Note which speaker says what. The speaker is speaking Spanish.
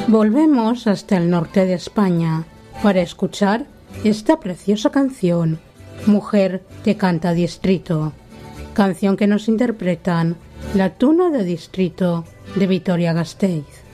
Speaker 1: Volvemos hasta el norte de España para escuchar esta preciosa canción, Mujer que canta Distrito, canción que nos interpretan la Tuna de Distrito de Vitoria-Gasteiz.